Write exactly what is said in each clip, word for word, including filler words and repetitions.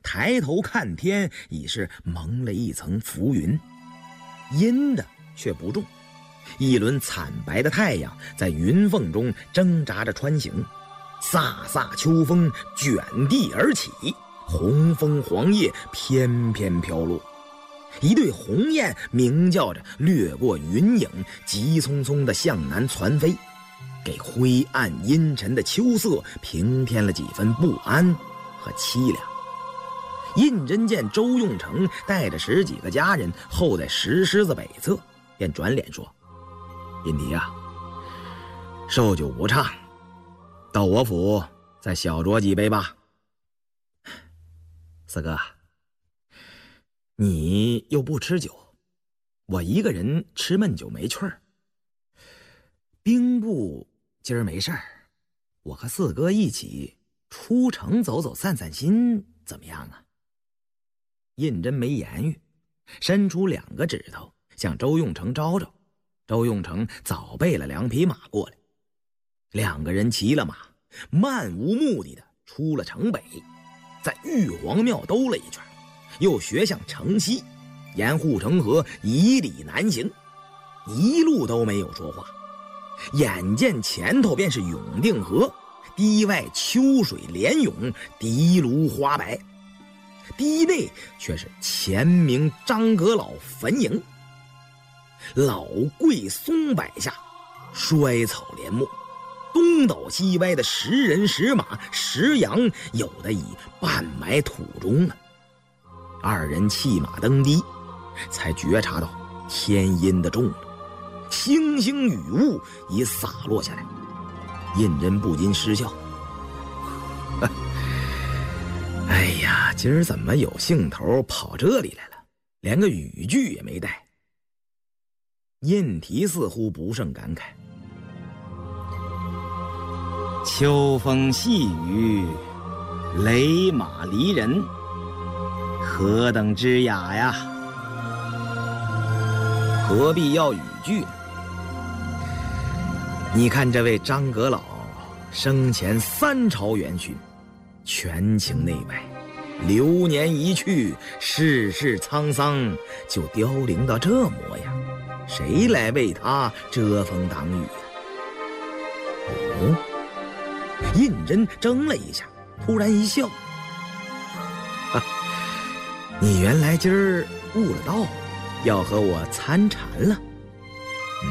抬头看天，已是蒙了一层浮云，阴的却不重。一轮惨白的太阳在云缝中挣扎着穿行，飒飒秋风卷地而起，红枫黄叶翩翩飘落。一对鸿雁鸣叫着掠过云影，急匆匆地向南窜飞，给灰暗阴沉的秋色平添了几分不安和凄凉。胤禛见周用成带着十几个家人候在石狮子北侧，便转脸说：胤迪啊，寿酒不畅，到我府再小酌几杯吧。四哥，你又不吃酒，我一个人吃闷酒没趣儿。兵部今儿没事儿，我和四哥一起出城走走散散心，怎么样啊？胤禛没言语，伸出两个指头向周用成招招。周用成早备了两匹马过来，两个人骑了马，漫无目的的出了城北，在玉皇庙兜了一圈，又学向城西，沿护城河以里南行，一路都没有说话。眼见前头便是永定河，堤外秋水连涌，堤炉花白，堤内却是前明张阁老坟茔，老桂松柏下，衰草连没，东倒西歪的石人石马石羊，有的已半埋土中了。二人弃马登堤，才觉察到天阴的重了，星星雨雾已洒落下来。胤禛不禁失笑，哎呀，今儿怎么有兴头跑这里来了，连个雨具也没带。胤禔似乎不胜感慨，秋风细雨，雷马离人，何等之雅呀！何必要语句呢？你看这位张阁老生前三朝元勋，权倾内外，流年一去，世事沧桑，就凋零到这模样，谁来为他遮风挡雨啊？哦，胤禛怔了一下，突然一笑，你原来今儿悟了道，要和我参禅了。嗯，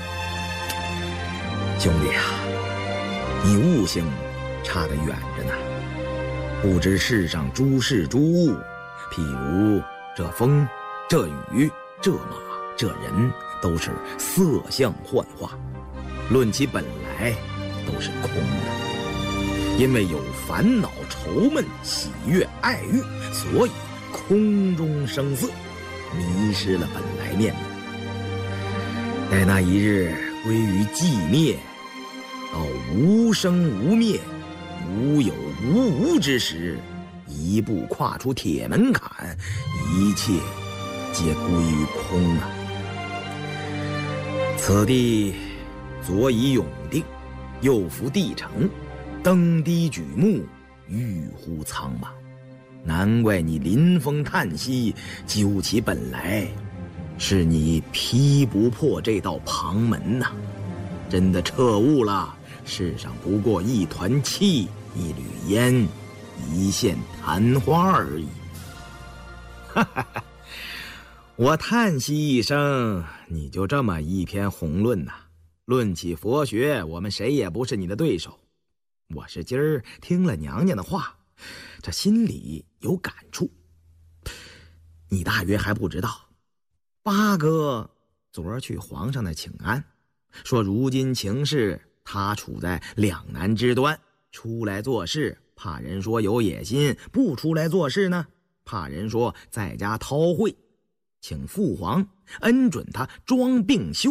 兄弟啊，你悟性差得远着呢。不知世上诸事诸物，譬如这风，这雨，这马，这人，都是色相幻化，论其本来都是空的。因为有烦恼、愁闷、喜悦、爱欲，所以空中生色，迷失了本来面目。待那一日归于寂灭，到无生无灭，无有无无之时，一步跨出铁门槛，一切皆归于空啊！此地左以永定，右扶地城，登低举目，郁乎苍茫。难怪你临风叹息，究其本来，是你劈不破这道旁门呐、啊！真的彻悟了，世上不过一团气，一缕烟，一线昙花而已。哈哈哈！我叹息一声，你就这么一篇宏论呐、啊？论起佛学，我们谁也不是你的对手。我是今儿听了娘娘的话，这心里有感触。你大约还不知道，八哥昨儿去皇上那请安，说如今情势他处在两难之端，出来做事怕人说有野心，不出来做事呢怕人说在家韬晦，请父皇恩准他装病休